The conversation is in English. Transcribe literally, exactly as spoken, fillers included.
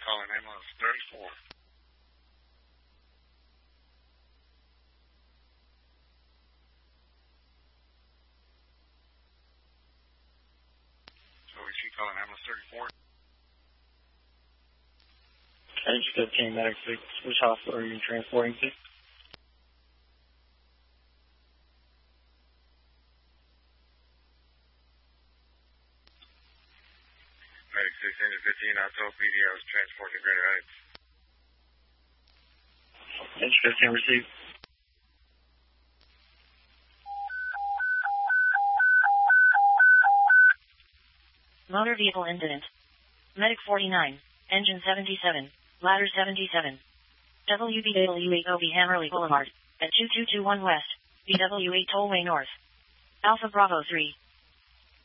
calling ambulance thirty-four. So is she calling ambulance thirty-four? I just fifteen medic six. Which hospital are you transporting to? Medic six into fifteen, I told P D I was transporting to Greater Heights. Edge fifteen received. Motor vehicle incident. Medic forty-nine, engine seventy-seven, ladder seventy-seven. W B W eight O B Hammerley Boulevard, at two two two one West, B W eight Tollway North. Alpha Bravo three.